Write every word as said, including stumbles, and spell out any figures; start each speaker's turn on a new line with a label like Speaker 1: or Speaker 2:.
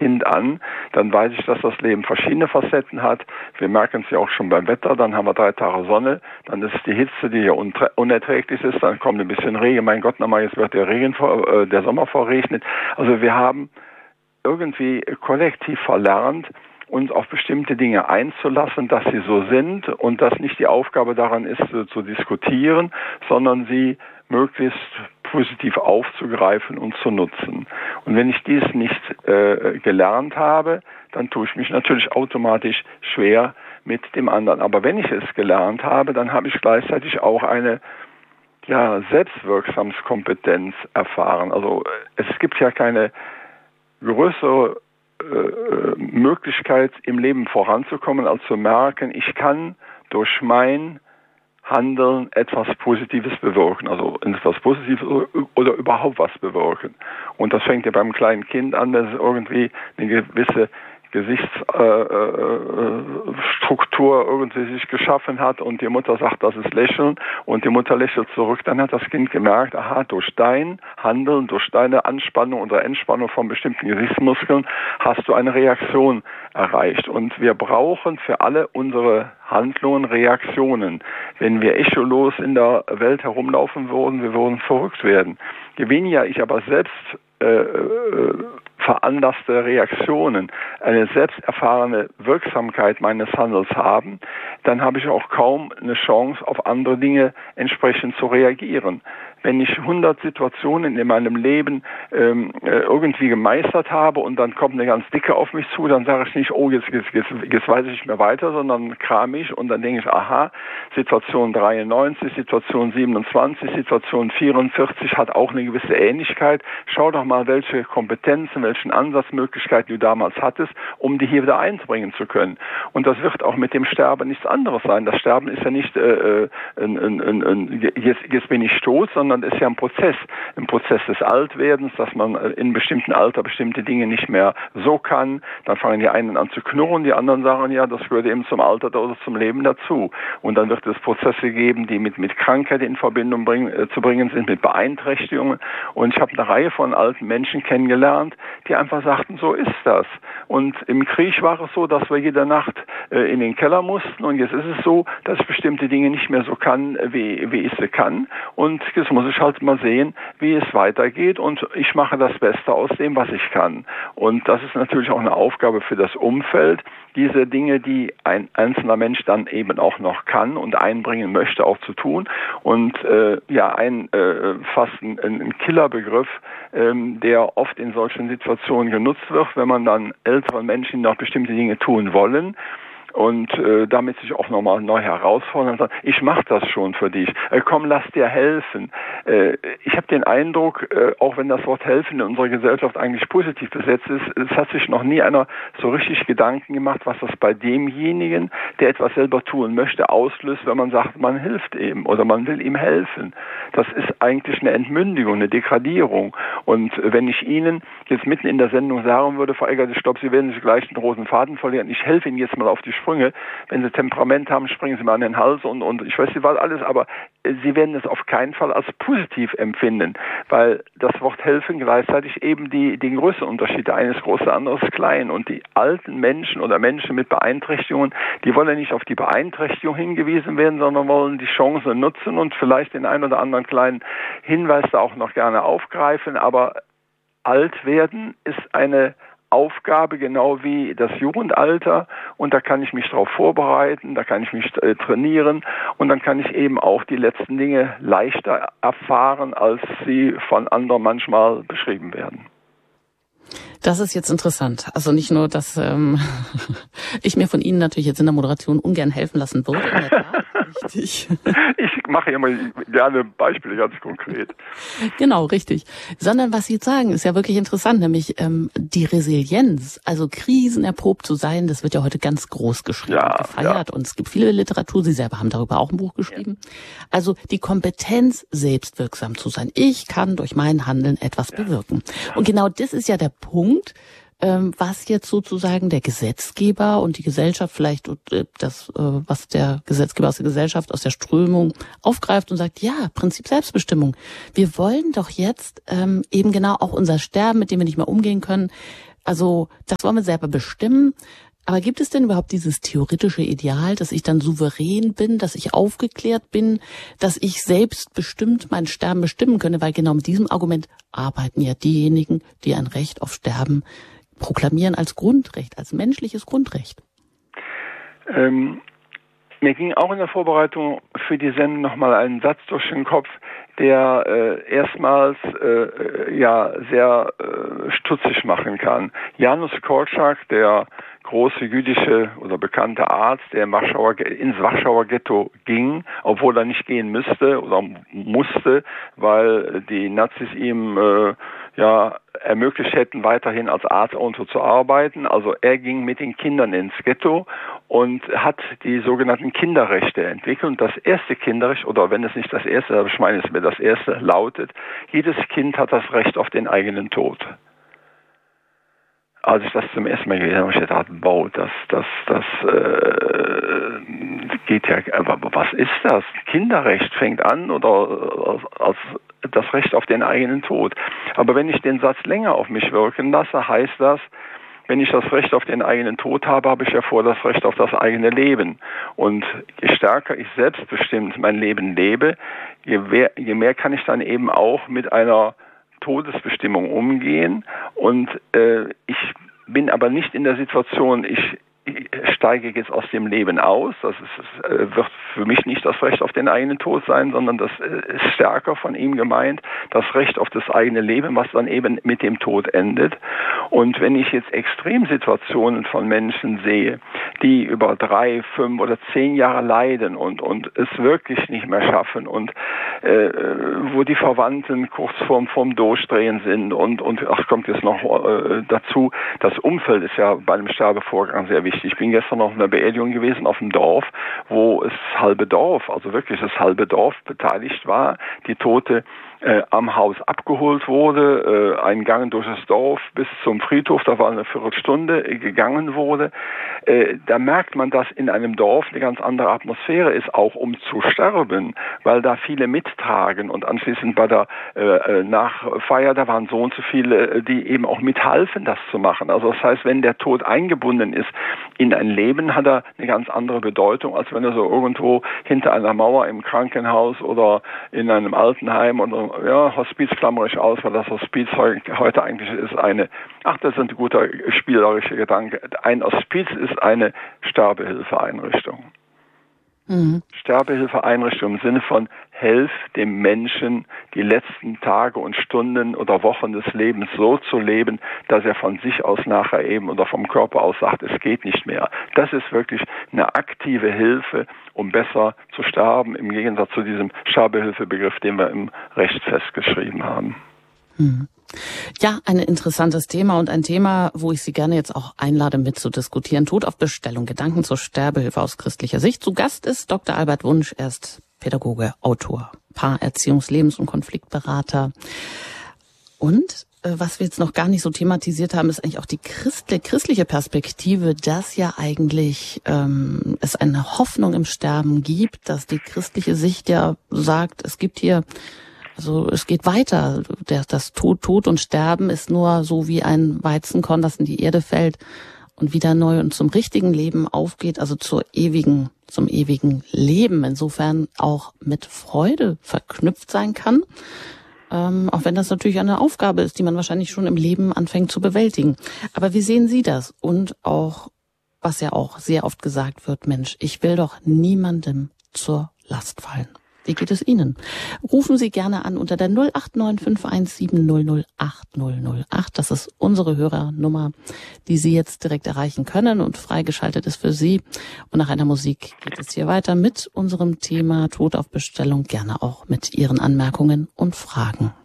Speaker 1: Kind an, dann weiß ich, dass das Leben verschiedene Facetten hat. Wir merken es ja auch schon beim Wetter, dann haben wir drei Tage Sonne, dann ist es die Hitze, die hier unerträglich ist, dann kommt ein bisschen Regen, mein Gott, nochmal, jetzt wird der Regen, vor, äh, der Sommer verregnet. Also wir haben irgendwie kollektiv verlernt, uns auf bestimmte Dinge einzulassen, dass sie so sind und dass nicht die Aufgabe daran ist, zu, zu diskutieren, sondern sie möglichst positiv aufzugreifen und zu nutzen. Und wenn ich dies nicht äh, gelernt habe, dann tue ich mich natürlich automatisch schwer mit dem anderen. Aber wenn ich es gelernt habe, dann habe ich gleichzeitig auch eine ja, Selbstwirksamskompetenz erfahren. Also es gibt ja keine größere äh, Möglichkeit im Leben voranzukommen, als zu merken, ich kann durch mein Handeln etwas Positives bewirken, also etwas Positives oder überhaupt was bewirken. Und das fängt ja beim kleinen Kind an, dass es irgendwie eine gewisse Gesichtsstruktur äh, irgendwie sich geschaffen hat und die Mutter sagt, das ist Lächeln und die Mutter lächelt zurück, dann hat das Kind gemerkt, aha, durch dein Handeln, durch deine Anspannung oder Entspannung von bestimmten Gesichtsmuskeln hast du eine Reaktion erreicht. Und wir brauchen für alle unsere Handlungen Reaktionen. Wenn wir echolos in der Welt herumlaufen würden, wir würden verrückt werden. Je weniger ich aber selbst äh, veranlasste Reaktionen, eine selbst erfahrene Wirksamkeit meines Handels haben, dann habe ich auch kaum eine Chance, auf andere Dinge entsprechend zu reagieren. Wenn ich hundert Situationen in meinem Leben ähm, irgendwie gemeistert habe und dann kommt eine ganz dicke auf mich zu, dann sage ich nicht, oh, jetzt, jetzt, jetzt, jetzt weiß ich nicht mehr weiter, sondern kram ich und dann denke ich, aha, Situation dreiundneunzig, Situation siebenundzwanzig, Situation vierundvierzig hat auch eine gewisse Ähnlichkeit. Schau doch mal, welche Kompetenzen, welchen Ansatzmöglichkeiten du damals hattest, um die hier wieder einbringen zu können. Und das wird auch mit dem Sterben nichts anderes sein. Das Sterben ist ja nicht, äh, ein, ein, ein, ein, jetzt, jetzt bin ich tot, sondern sondern ist ja ein Prozess, ein Prozess des Altwerdens, dass man in einem bestimmten Alter bestimmte Dinge nicht mehr so kann. Dann fangen die einen an zu knurren, die anderen sagen, ja, das gehört eben zum Alter oder zum Leben dazu. Und dann wird es Prozesse geben, die mit, mit Krankheit in Verbindung bringen, äh, zu bringen sind, mit Beeinträchtigungen. Und ich habe eine Reihe von alten Menschen kennengelernt, die einfach sagten, so ist das. Und im Krieg war es so, dass wir jede Nacht äh, in den Keller mussten. Und jetzt ist es so, dass ich bestimmte Dinge nicht mehr so kann, wie, wie ich sie kann. Und jetzt muss ich halt mal sehen, wie es weitergeht. Und ich mache das Beste aus dem, was ich kann. Und das ist natürlich auch eine Aufgabe für das Umfeld, diese Dinge, die ein einzelner Mensch dann eben auch noch kann und einbringen möchte, auch zu tun. Und äh, ja, ein äh, fast ein, ein Killerbegriff, ähm, der oft in solchen Situationen genutzt wird, wenn man dann älteren Menschen noch bestimmte Dinge tun wollen und äh, damit sich auch nochmal neu herausfordern und sagen, ich mache das schon für dich, äh, komm, lass dir helfen. Äh, ich habe den Eindruck, äh, auch wenn das Wort helfen in unserer Gesellschaft eigentlich positiv besetzt ist, es hat sich noch nie einer so richtig Gedanken gemacht, was das bei demjenigen, der etwas selber tun möchte, auslöst, wenn man sagt, man hilft ihm oder man will ihm helfen. Das ist eigentlich eine Entmündigung, eine Degradierung. Und wenn ich Ihnen jetzt mitten in der Sendung sagen würde, Frau Eggert, ich glaube, Sie werden sich gleich den roten Faden verlieren, ich helfe Ihnen jetzt mal auf die Sprünge. Wenn Sie Temperament haben, springen Sie mal an den Hals und, und ich weiß nicht was alles, aber Sie werden es auf keinen Fall als positiv empfinden, weil das Wort helfen gleichzeitig eben die, den größten Unterschied, eines groß, anderes klein. Und die alten Menschen oder Menschen mit Beeinträchtigungen, die wollen nicht auf die Beeinträchtigung hingewiesen werden, sondern wollen die Chance nutzen und vielleicht den einen oder anderen kleinen Hinweis da auch noch gerne aufgreifen. Aber alt werden ist eine Aufgabe, genau wie das Jugendalter, und da kann ich mich darauf vorbereiten, da kann ich mich äh, trainieren und dann kann ich eben auch die letzten Dinge leichter erfahren, als sie von anderen manchmal beschrieben werden.
Speaker 2: Das ist jetzt interessant. Also nicht nur, dass ähm, ich mir von Ihnen natürlich jetzt in der Moderation ungern helfen lassen würde. In der Tat, richtig.
Speaker 1: Ich mache immer gerne Beispiele ganz konkret.
Speaker 2: Genau, richtig. Sondern was Sie jetzt sagen, ist ja wirklich interessant, nämlich ähm, die Resilienz, also krisenerprobt zu sein, das wird ja heute ganz groß geschrieben
Speaker 1: ja,
Speaker 2: und gefeiert. Ja. Und es gibt viele Literatur, Sie selber haben darüber auch ein Buch geschrieben. Ja. Also die Kompetenz, selbstwirksam zu sein. Ich kann durch mein Handeln etwas ja. bewirken. Ja. Und genau das ist ja der Punkt, ähm, was jetzt sozusagen der Gesetzgeber und die Gesellschaft vielleicht äh, das, äh, was der Gesetzgeber aus der Gesellschaft, aus der Strömung aufgreift und sagt, ja, Prinzip Selbstbestimmung. Wir wollen doch jetzt ähm, eben genau auch unser Sterben, mit dem wir nicht mehr umgehen können, Also das wollen wir selber bestimmen. Aber gibt es denn überhaupt dieses theoretische Ideal, dass ich dann souverän bin, dass ich aufgeklärt bin, dass ich selbstbestimmt mein Sterben bestimmen könne? Weil genau mit diesem Argument arbeiten ja diejenigen, die ein Recht auf Sterben proklamieren als Grundrecht, als menschliches Grundrecht.
Speaker 1: Ähm, mir ging auch in der Vorbereitung für die Sendung nochmal ein Satz durch den Kopf, der äh, erstmals äh, ja sehr äh, stutzig machen kann. Janusz Korczak, der große jüdische oder bekannte Arzt, der im Warschauer, ins Warschauer Ghetto ging, obwohl er nicht gehen müsste oder musste, weil die Nazis ihm äh, ja ermöglicht hätten, weiterhin als Arzt irgendwo zu arbeiten. Also er ging mit den Kindern ins Ghetto und hat die sogenannten Kinderrechte entwickelt. Und das erste Kinderrecht, oder wenn es nicht das erste, aber ich meine es mir das erste, lautet, jedes Kind hat das Recht auf den eigenen Tod. Als ich das zum ersten Mal gelesen habe, habe ich gedacht, wow, das, das, das äh, geht ja, aber was ist das? Kinderrecht fängt an oder als das Recht auf den eigenen Tod. Aber wenn ich den Satz länger auf mich wirken lasse, heißt das, wenn ich das Recht auf den eigenen Tod habe, habe ich ja vor das Recht auf das eigene Leben. Und je stärker ich selbstbestimmt mein Leben lebe, je mehr, je mehr kann ich dann eben auch mit einer Todesbestimmung umgehen. Und äh, ich bin aber nicht in der Situation, ich steige jetzt aus dem Leben aus. Das ist, wird für mich nicht das Recht auf den eigenen Tod sein, sondern das ist stärker von ihm gemeint, das Recht auf das eigene Leben, was dann eben mit dem Tod endet. Und wenn ich jetzt Extremsituationen von Menschen sehe, die über drei, fünf oder zehn Jahre leiden und, und es wirklich nicht mehr schaffen und äh, wo die Verwandten kurz vorm, vorm Durchdrehen sind und, und ach, kommt jetzt noch äh, dazu, das Umfeld ist ja bei einem Sterbevorgang sehr wichtig. Ich bin gestern auf einer Beerdigung gewesen auf dem Dorf, wo es halbe Dorf, also wirklich das halbe Dorf beteiligt war. Die Tote äh, am Haus abgeholt wurde, äh, ein Gang durch das Dorf bis zum Friedhof, da war eine Viertelstunde, äh, gegangen wurde. Äh, da merkt man, dass in einem Dorf eine ganz andere Atmosphäre ist, auch um zu sterben, weil da viele mittragen und anschließend bei der äh, Nachfeier, da waren so und so viele, die eben auch mithalfen, das zu machen. Also das heißt, wenn der Tod eingebunden ist in ein Leben, hat er eine ganz andere Bedeutung, als wenn er so irgendwo hinter einer Mauer im Krankenhaus oder in einem Altenheim oder ja, Hospiz klammere ich aus, weil das Hospiz heute eigentlich ist eine, ach, das ist ein guter spielerischer Gedanke, ein Hospiz ist eine Sterbehilfeeinrichtung. Mhm. Sterbehilfeeinrichtung im Sinne von helf dem Menschen die letzten Tage und Stunden oder Wochen des Lebens so zu leben, dass er von sich aus nachher eben oder vom Körper aus sagt, es geht nicht mehr. Das ist wirklich eine aktive Hilfe, um besser zu sterben, im Gegensatz zu diesem Sterbehilfebegriff, den wir im Recht festgeschrieben haben.
Speaker 2: Mhm. Ja, ein interessantes Thema und ein Thema, wo ich Sie gerne jetzt auch einlade, mitzudiskutieren. Tod auf Bestellung, Gedanken zur Sterbehilfe aus christlicher Sicht. Zu Gast ist Doktor Albert Wunsch, er ist Pädagoge, Autor, Paarerziehungs-, Lebens- und Konfliktberater. Und äh, was wir jetzt noch gar nicht so thematisiert haben, ist eigentlich auch die Christ- christliche Perspektive, dass ja eigentlich ähm, es eine Hoffnung im Sterben gibt, dass die christliche Sicht ja sagt, es gibt hier Also es geht weiter. Der, das Tod, Tod und Sterben ist nur so wie ein Weizenkorn, das in die Erde fällt und wieder neu und zum richtigen Leben aufgeht, also zur ewigen, zum ewigen Leben. Insofern auch mit Freude verknüpft sein kann. Ähm, auch wenn das natürlich eine Aufgabe ist, die man wahrscheinlich schon im Leben anfängt zu bewältigen. Aber wie sehen Sie das? Und auch, was ja auch sehr oft gesagt wird, Mensch, ich will doch niemandem zur Last fallen. Wie geht es Ihnen? Rufen Sie gerne an unter der null acht neun fünf eins sieben null null acht null null acht. Das ist unsere Hörernummer, die Sie jetzt direkt erreichen können und freigeschaltet ist für Sie. Und nach einer Musik geht es hier weiter mit unserem Thema Tod auf Bestellung, gerne auch mit Ihren Anmerkungen und Fragen.